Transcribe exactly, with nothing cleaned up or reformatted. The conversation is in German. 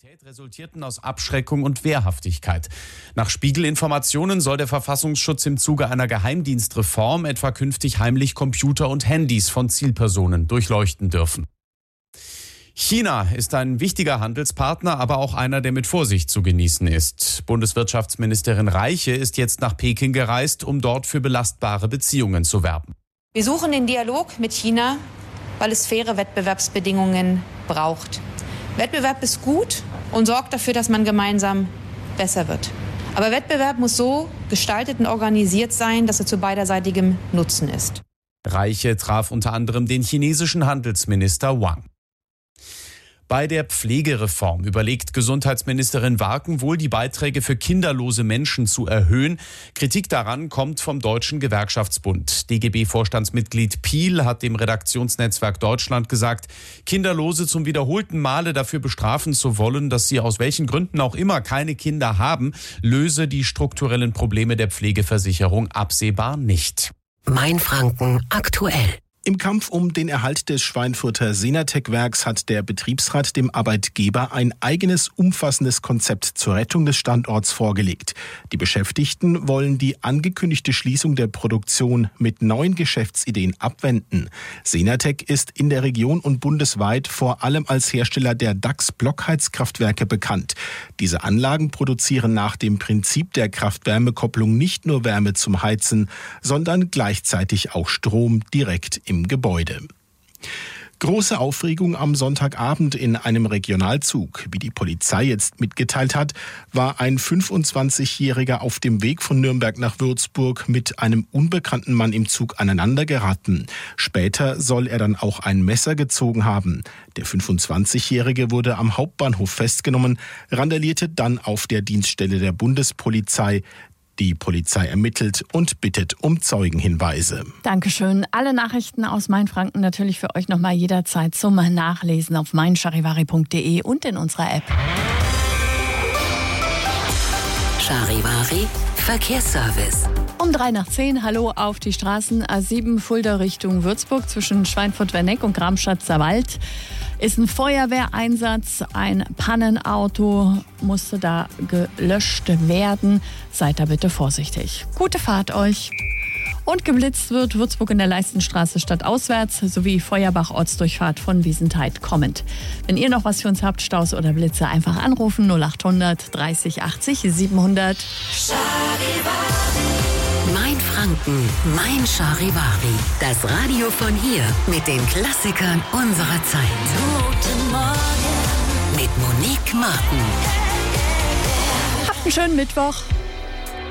Realität resultierten aus Abschreckung und Wehrhaftigkeit. Nach Spiegel-Informationen soll der Verfassungsschutz im Zuge einer Geheimdienstreform etwa künftig heimlich Computer und Handys von Zielpersonen durchleuchten dürfen. China ist ein wichtiger Handelspartner, aber auch einer, der mit Vorsicht zu genießen ist. Bundeswirtschaftsministerin Reiche ist jetzt nach Peking gereist, um dort für belastbare Beziehungen zu werben. Wir suchen den Dialog mit China, weil es faire Wettbewerbsbedingungen braucht. Wettbewerb ist gut und sorgt dafür, dass man gemeinsam besser wird. Aber Wettbewerb muss so gestaltet und organisiert sein, dass er zu beiderseitigem Nutzen ist. Reiche traf unter anderem den chinesischen Handelsminister Wang. Bei der Pflegereform überlegt Gesundheitsministerin Warken wohl, die Beiträge für kinderlose Menschen zu erhöhen. Kritik daran kommt vom Deutschen Gewerkschaftsbund. D G B-Vorstandsmitglied Piel hat dem Redaktionsnetzwerk Deutschland gesagt, Kinderlose zum wiederholten Male dafür bestrafen zu wollen, dass sie aus welchen Gründen auch immer keine Kinder haben, löse die strukturellen Probleme der Pflegeversicherung absehbar nicht. Mainfranken aktuell. Im Kampf um den Erhalt des Schweinfurter Senatec-Werks hat der Betriebsrat dem Arbeitgeber ein eigenes umfassendes Konzept zur Rettung des Standorts vorgelegt. Die Beschäftigten wollen die angekündigte Schließung der Produktion mit neuen Geschäftsideen abwenden. Senatec ist in der Region und bundesweit vor allem als Hersteller der D A X-Blockheizkraftwerke bekannt. Diese Anlagen produzieren nach dem Prinzip der Kraft-Wärme-Kopplung nicht nur Wärme zum Heizen, sondern gleichzeitig auch Strom direkt im im Gebäude. Große Aufregung am Sonntagabend in einem Regionalzug. Wie die Polizei jetzt mitgeteilt hat, war ein fünfundzwanzigjähriger auf dem Weg von Nürnberg nach Würzburg mit einem unbekannten Mann im Zug aneinandergeraten. Später soll er dann auch ein Messer gezogen haben. Der fünfundzwanzigjährige wurde am Hauptbahnhof festgenommen, randalierte dann auf der Dienststelle der Bundespolizei. Die Polizei ermittelt und bittet um Zeugenhinweise. Dankeschön. Alle Nachrichten aus Mainfranken natürlich für euch nochmal jederzeit zum Nachlesen auf mein charivari punkt de und in unserer App. Charivari Verkehrsservice. Um drei nach zehn, hallo auf die Straßen A sieben Fulda Richtung Würzburg zwischen Schweinfurt-Werneck und Gramschatzer-Wald. Ist ein Feuerwehreinsatz, ein Pannenauto musste da gelöscht werden. Seid da bitte vorsichtig. Gute Fahrt euch. Und geblitzt wird Würzburg in der Leistenstraße stadtauswärts sowie Feuerbach-Ortsdurchfahrt von Wiesenthal kommend. Wenn ihr noch was für uns habt, Staus oder Blitze, einfach anrufen null achthundert dreißig achtzig siebenhundert. Mainfranken, mein Charivari. Das Radio von hier mit den Klassikern unserer Zeit. Guten Morgen mit Monique Martin. Habt einen schönen Mittwoch.